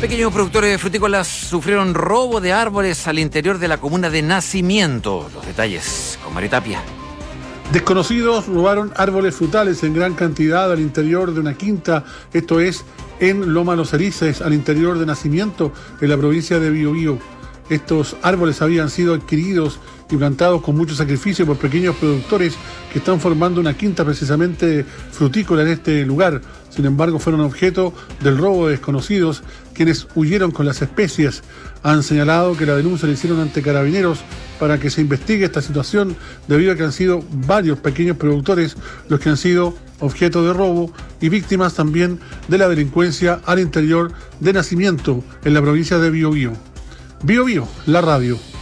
Pequeños productores frutícolas sufrieron robo de árboles al interior de la comuna de Nacimiento. Los detalles con Mario Tapia. Desconocidos robaron árboles frutales en gran cantidad al interior de una quinta, esto es, en Loma Los Erices, al interior de Nacimiento, en la provincia de Biobío. Estos árboles habían sido adquiridos y plantados con mucho sacrificio por pequeños productores que están formando una quinta precisamente frutícola en este lugar. Sin embargo, fueron objeto del robo de desconocidos, quienes huyeron con las especies. Han señalado que la denuncia la hicieron ante Carabineros para que se investigue esta situación, debido a que han sido varios pequeños productores los que han sido objeto de robo y víctimas también de la delincuencia al interior de Nacimiento, en la provincia de Biobío. Biobío, la radio.